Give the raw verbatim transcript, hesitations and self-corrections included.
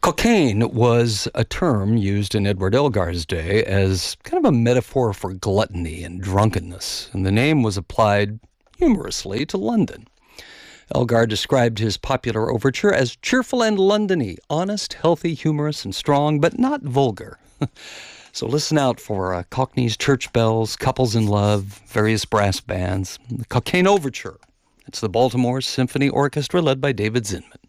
Cocaine was a term used in Edward Elgar's day as kind of a metaphor for gluttony and drunkenness, and the name was applied humorously to London. Elgar described his popular overture as cheerful and Londony, honest, healthy, humorous, and strong, but not vulgar. So listen out for uh, Cockney's church bells, couples in love, various brass bands. The Cocaine Overture. It's the Baltimore Symphony Orchestra led by David Zinman.